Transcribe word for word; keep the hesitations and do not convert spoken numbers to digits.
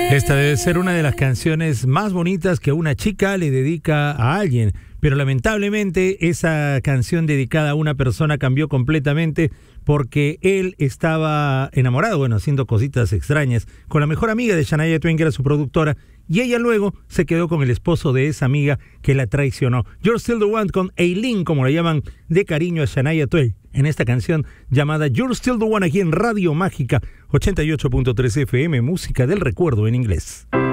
Esta debe ser una de las canciones más bonitas que una chica le dedica a alguien, pero lamentablemente esa canción dedicada a una persona cambió completamente porque él estaba enamorado, bueno, haciendo cositas extrañas con la mejor amiga de Shania Twain, que era su productora, y ella luego se quedó con el esposo de esa amiga que la traicionó. You're Still the One, con Eileen, como la llaman de cariño a Shania Twain, en esta canción llamada You're Still the One, aquí en Radio Mágica ochenta y ocho punto tres F M, música del recuerdo en inglés.